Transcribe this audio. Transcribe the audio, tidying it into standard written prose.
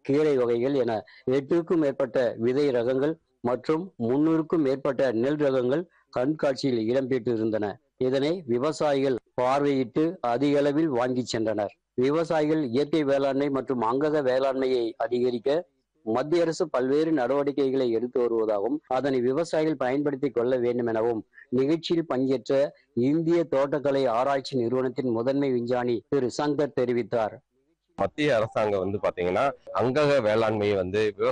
கீரை வகைகள் என 8க்கும் மேற்பட்ட விதை ரகங்கள் மற்றும் 300க்கும் மேற்பட்ட நெல் ரகங்கள் கண்காட்சியில் இடம்பெற்றிருந்தன. இதனை விவசாயிகள் பார்வையிட்டு அதிக அளவில் வாங்கிச் சென்றனர். விவசாயிகள் இயற்கை வேளாண்மை மற்றும் அங்கக வேளாண்மையை அதிகரிக்க மத்திய அரசு பல்வேறு நடவடிக்கைகளை எடுத்து வருவதாகவும் அதனை விவசாயிகள் பயன்படுத்திக் கொள்ள வேண்டும் எனவும் நிகழ்ச்சியில் பங்கேற்ற இந்திய தோட்டக்கலை ஆராய்ச்சி நிறுவனத்தின் முதன்மை விஞ்ஞானி திரு சங்கர் தெரிவித்தார். மத்திய அரசாங்கம் பாத்தீங்கன்னா அங்கக வேளாண்மையை